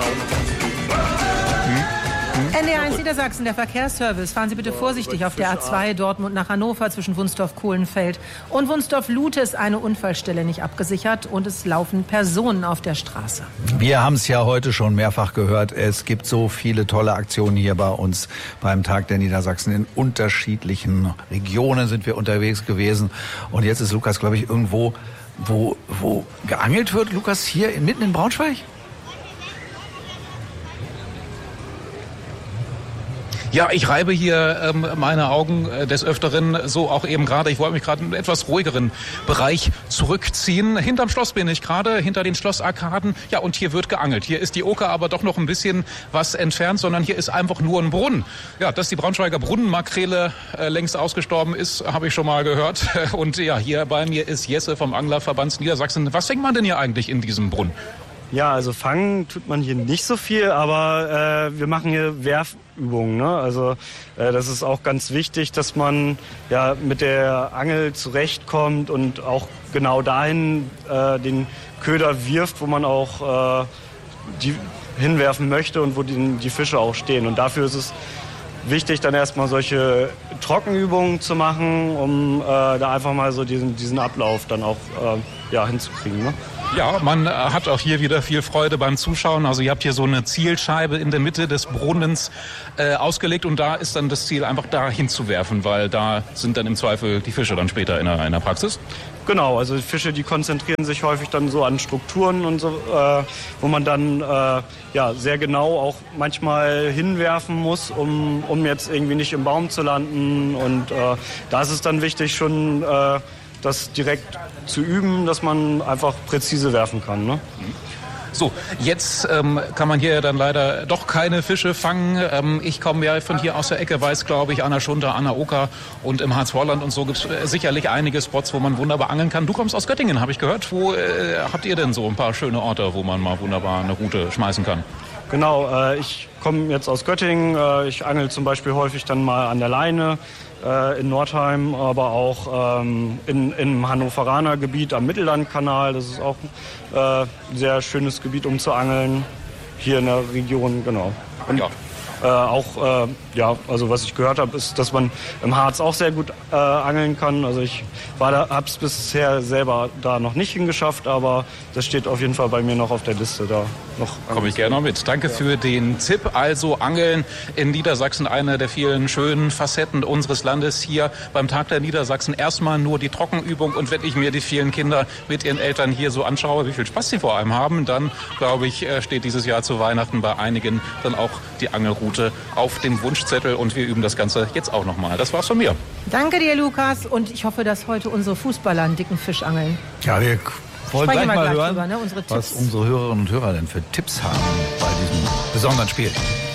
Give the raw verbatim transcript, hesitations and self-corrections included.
N D R eins Niedersachsen, der Verkehrsservice. Fahren Sie bitte vorsichtig auf der A zwei Dortmund nach Hannover zwischen Wunsdorf-Kohlenfeld und Wunsdorf-Lute ist eine Unfallstelle nicht abgesichert und es laufen Personen auf der Straße. Wir haben es ja heute schon mehrfach gehört. Es gibt so viele tolle Aktionen hier bei uns beim Tag der Niedersachsen. In unterschiedlichen Regionen sind wir unterwegs gewesen. Und jetzt ist Lukas, glaube ich, irgendwo, wo, wo geangelt wird. Lukas, hier mitten in Braunschweig? Ja, ich reibe hier ähm, meine Augen äh, des Öfteren, so auch eben gerade. Ich wollte mich gerade in einen etwas ruhigeren Bereich zurückziehen. Hinterm Schloss bin ich gerade, hinter den Schlossarkaden. Ja, und hier wird geangelt. Hier ist die Oker aber doch noch ein bisschen was entfernt, sondern hier ist einfach nur ein Brunnen. Ja, dass die Braunschweiger Brunnenmakrele äh, längst ausgestorben ist, habe ich schon mal gehört. Und ja, hier bei mir ist Jesse vom Anglerverband Niedersachsen. Was fängt man denn hier eigentlich in diesem Brunnen? Ja, also fangen tut man hier nicht so viel, aber äh, wir machen hier Werfübungen. Ne? Also äh, das ist auch ganz wichtig, dass man ja mit der Angel zurechtkommt und auch genau dahin äh, den Köder wirft, wo man auch äh, die hinwerfen möchte und wo die, die Fische auch stehen. Und dafür ist es wichtig, dann erstmal solche Trockenübungen zu machen, um äh, da einfach mal so diesen, diesen Ablauf dann auch äh, ja, hinzukriegen. Ne? Ja, man hat auch hier wieder viel Freude beim Zuschauen. Also ihr habt hier so eine Zielscheibe in der Mitte des Brunnens äh, ausgelegt und da ist dann das Ziel einfach da hinzuwerfen, weil da sind dann im Zweifel die Fische dann später in der, in der Praxis. Genau, also die Fische, die konzentrieren sich häufig dann so an Strukturen und so, äh, wo man dann äh, ja sehr genau auch manchmal hinwerfen muss, um, um jetzt irgendwie nicht im Baum zu landen. Und äh, da ist es dann wichtig, schon äh, das direkt zu üben, dass man einfach präzise werfen kann. Ne? So, jetzt ähm, kann man hier dann leider doch keine Fische fangen. Ähm, ich komme ja von hier aus der Ecke, weiß, glaube ich, an der Schunter, an der Oker und im Harzvorland und so gibt es äh, sicherlich einige Spots, wo man wunderbar angeln kann. Du kommst aus Göttingen, habe ich gehört. Wo äh, habt ihr denn so ein paar schöne Orte, wo man mal wunderbar eine Route schmeißen kann? Genau, äh, ich komme jetzt aus Göttingen. Äh, ich angel zum Beispiel häufig dann mal an der Leine äh, in Nordheim, aber auch ähm, in, im Hannoveraner Gebiet am Mittellandkanal. Das ist auch äh, ein sehr schönes Gebiet, um zu angeln. Hier in der Region, genau. Und ja. Äh, auch, äh, ja, also was ich gehört habe, ist, dass man im Harz auch sehr gut äh, angeln kann. Also ich war da, hab's bisher selber da noch nicht hingeschafft, aber das steht auf jeden Fall bei mir noch auf der Liste da. Noch komme ich gerne noch mit. Danke ja. für den Tipp. Also Angeln in Niedersachsen, eine der vielen schönen Facetten unseres Landes hier beim Tag der Niedersachsen. Erstmal nur die Trockenübung und wenn ich mir die vielen Kinder mit ihren Eltern hier so anschaue, wie viel Spaß sie vor allem haben, dann glaube ich, steht dieses Jahr zu Weihnachten bei einigen dann auch die Angelroute auf dem Wunschzettel und wir üben das Ganze jetzt auch nochmal. Das war's von mir. Danke dir, Lukas, und ich hoffe, dass heute unsere Fußballer einen dicken Fisch angeln. Ja, wir wollen gleich mal, gleich hören, drüber, ne? Unsere was unsere Hörerinnen und Hörer denn für Tipps haben bei diesem besonderen Spiel.